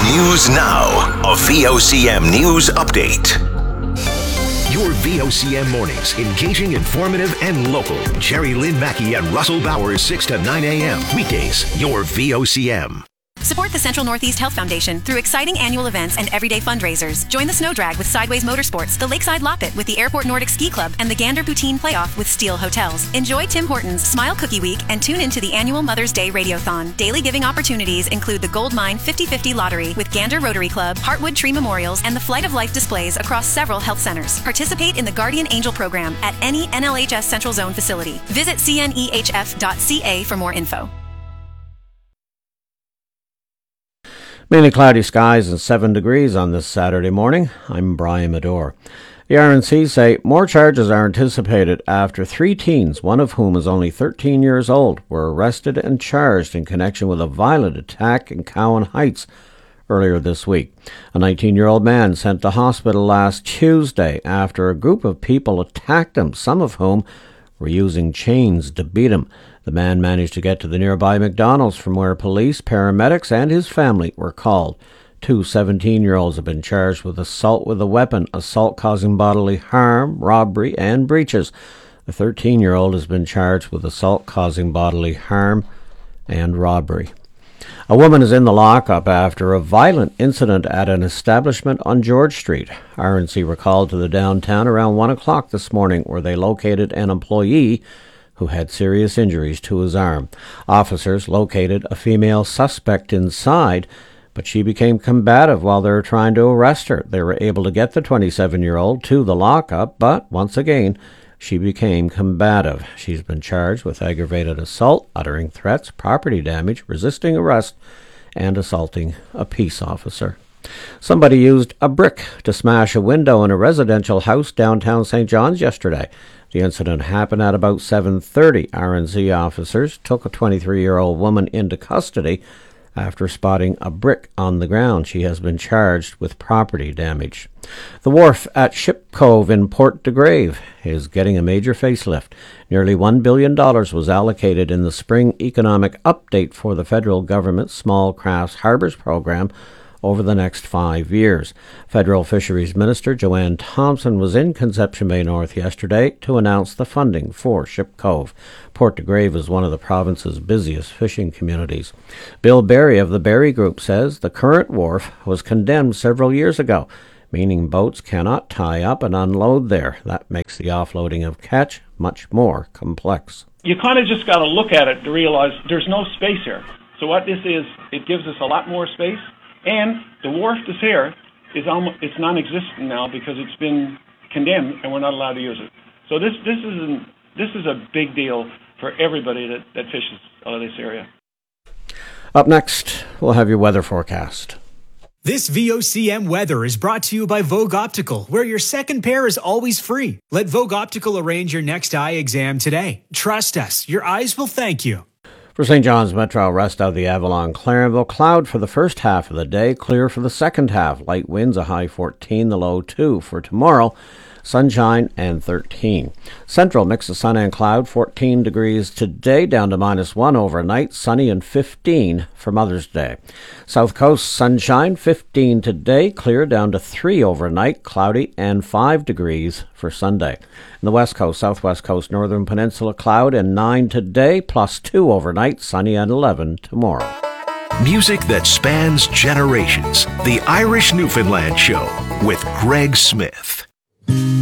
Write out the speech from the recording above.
News Now, a VOCM news update. Your VOCM mornings, engaging, informative, and local. Jerry Lynn Mackey and Russell Bowers, 6 to 9 a.m. Weekdays, your VOCM. Support the Central Northeast Health Foundation through exciting annual events and everyday fundraisers. Join the Snow Drag with Sideways Motorsports, the Lakeside Loppet with the Airport Nordic Ski Club, and the Gander Poutine Playoff with Steel Hotels. Enjoy Tim Hortons Smile Cookie Week and tune into the annual Mother's Day Radiothon. Daily giving opportunities include the Gold Mine 50/50 Lottery with Gander Rotary Club, Heartwood Tree Memorials, and the Flight of Life displays across several health centers. Participate in the Guardian Angel program at any NLHS Central Zone facility. Visit cnehf.ca for more info. Mainly cloudy skies and 7 degrees on this Saturday morning. I'm Brian Medore. The RNC say more charges are anticipated after 3 teens, one of whom is only 13 years old, were arrested and charged in connection with a violent attack in Cowan Heights earlier this week. A 19-year-old man sent to hospital last Tuesday after a group of people attacked him, some of whom were using chains to beat him. The man managed to get to the nearby McDonald's, from where police, paramedics, and his family were called. 2 17-year-olds have been charged with assault with a weapon, assault causing bodily harm, robbery, and breaches. The 13-year-old has been charged with assault causing bodily harm and robbery. A woman is in the lockup after a violent incident at an establishment on George Street. RNC were called to the downtown around 1 o'clock this morning, where they located an employee who had serious injuries to his arm. Officers located a female suspect inside, but she became combative while they were trying to arrest her. They were able to get the 27-year-old to the lockup, but once again, she became combative. She's been charged with aggravated assault, uttering threats, property damage, resisting arrest, and assaulting a peace officer. Somebody used a brick to smash a window in a residential house downtown St. John's yesterday. The incident happened at about 7:30. RNC officers took a 23-year-old woman into custody after spotting a brick on the ground. She has been charged with property damage. The wharf at Ship Cove in Port de Grave is getting a major facelift. Nearly $1 billion was allocated in the spring economic update for the federal government's Small Crafts Harbors program over the next 5 years. Federal Fisheries Minister Joanne Thompson was in Conception Bay North yesterday to announce the funding for Ship Cove. Port de Grave is one of the province's busiest fishing communities. Bill Berry of the Berry Group says the current wharf was condemned several years ago, meaning boats cannot tie up and unload there. That makes the offloading of catch much more complex. You kind of just got to look at it to realize there's no space here. So what this is, it gives us a lot more space. And the wharf that's here is almost, it's non-existent now because it's been condemned and we're not allowed to use it. So this is a big deal for everybody that fishes out of this area. Up next, we'll have your weather forecast. This VOCM weather is brought to you by Vogue Optical, where your second pair is always free. Let Vogue Optical arrange your next eye exam today. Trust us, your eyes will thank you. For St. John's Metro, west of the Avalon, Clarenville, cloud for the first half of the day, clear for the second half. Light winds, a high 14, the low 2. For tomorrow, sunshine and 13. Central, mix of sun and cloud, 14 degrees today, down to -1 overnight, sunny and 15 for Mother's Day. South Coast, sunshine, 15 today, clear down to 3 overnight, cloudy and 5 degrees for Sunday. In the West Coast, Southwest Coast, Northern Peninsula, cloud and 9 today, +2 overnight, sunny and 11 tomorrow. Music that spans generations. The Irish Newfoundland Show with Greg Smith.